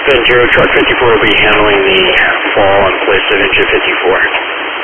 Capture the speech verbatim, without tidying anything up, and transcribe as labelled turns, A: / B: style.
A: Bend Zero, truck fifty-four will be handling the fall in place of engine fifty-four.